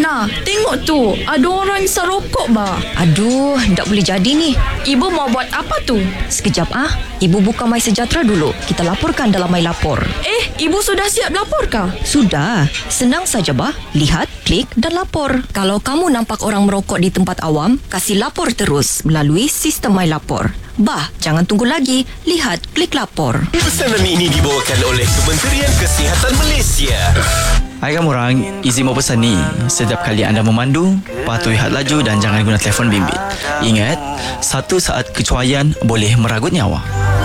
Nah, tengok tu. Ada orang isap rokok, bah. Aduh, tak boleh jadi ni. Ibu mau buat apa tu? Sekejap Ibu buka My Sejahtera dulu. Kita laporkan dalam My Lapor. Ibu sudah siap lapor kah? Sudah. Senang saja, bah. Lihat, klik dan lapor. Kalau kamu nampak orang merokok di tempat awam, kasih lapor terus melalui sistem My Lapor. Bah, jangan tunggu lagi. Lihat, klik lapor. Pesanan ini dibawakan oleh Kementerian Kesihatan Malaysia. Hai kamu orang, izin mau pesan ni. Setiap kali anda memandu, patuhi had laju dan jangan guna telefon bimbit. Ingat, satu saat kecuaian boleh meragut nyawa.